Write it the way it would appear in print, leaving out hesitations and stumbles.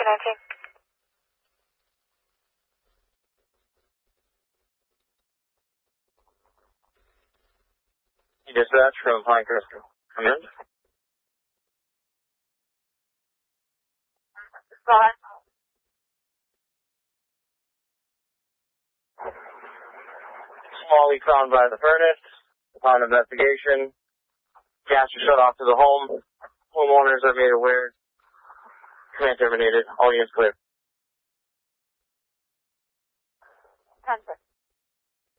19. Dispatch from Pinecrest. Come in. Go ahead. Small leak found by the furnace. Upon investigation, gas was shut off to the home. Homeowners are made aware. Command terminated. All units clear. 10-6.